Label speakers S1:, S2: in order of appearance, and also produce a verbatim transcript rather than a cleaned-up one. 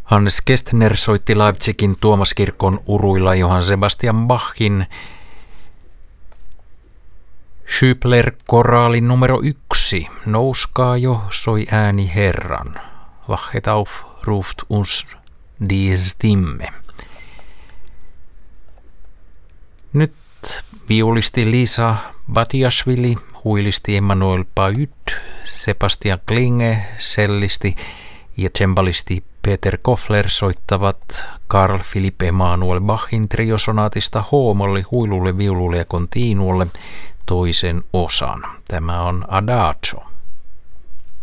S1: Hannes Kestner soitti Leipzigin Tuomaskirkon uruilla Johann Sebastian Bachin Schübler-koraalin numero yksi. Nouskaa jo, soi ääni Herran. Wachet auf, ruft uns die Stimme. Nyt viulisti Lisa Batiashvili, huilisti Emmanuel Pahut, Sebastian Klinge, cellisti ja cembalisti Peter Koffler soittavat Carl Philipp Emanuel Bachin triosonaatista H-molli, huilulle, viululle ja continuolle toisen osan. Tämä on Adagio.